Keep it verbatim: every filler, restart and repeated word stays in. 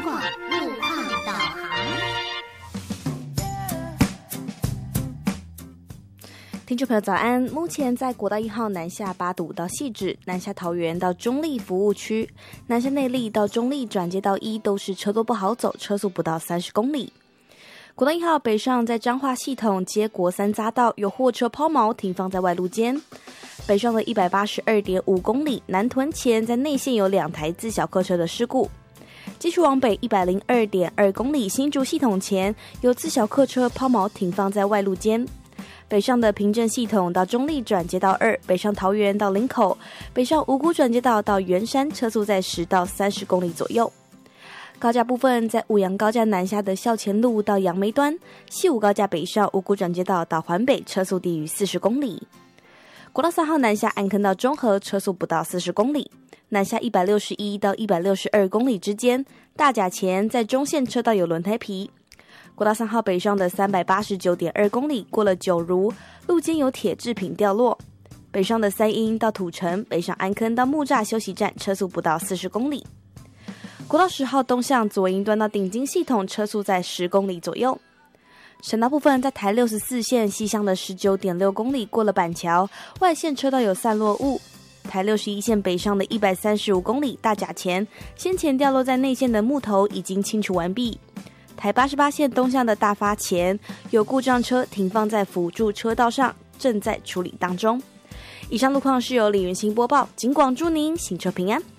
广路况导航。 听众朋友早安，目前在国道一号南下八堵到汐止，南下桃园到中立服务区，南下内壢到中立转接到一都是车多不好走，车速不到三十公里。国道一号北上在彰化系统接国三匝道，有货车抛锚停放在外路间。北上的一百八十二点五公里，南屯前在内线有两台自小客车的事故。继续往北一百零二点二公里，新竹系统前有自小客车抛锚停放在外路间。北上的平镇系统到中立转接道二，北上桃园到林口，北上五股转接道到圆山，车速在十到三十公里左右。高架部分，在五杨高架南下的校前路到杨梅端，西武高架北上五股转接道到环北，车速低于四十公里。国道三号南下安坑到中和，车速不到四十公里。南下一百六十一到一百六十二公里之间，大甲前在中线车道有轮胎皮。国道三号北上的三百八十九点二公里，过了九如，路肩有铁制品掉落。北上的三鹰到土城，北上安坑到木栅休息站，车速不到四十公里。国道十号东向左营端到顶金系统，车速在十公里左右。省道部分，在台六十四线西向的十九点六公里，过了板桥，外线车道有散落物。台六十一线北上的一百三十五公里，大甲前先前掉落在内线的木头已经清除完毕。台八十八线东向的大发前有故障车停放在辅助车道上，正在处理当中。以上路况是由李元兴播报，警广祝您行车平安。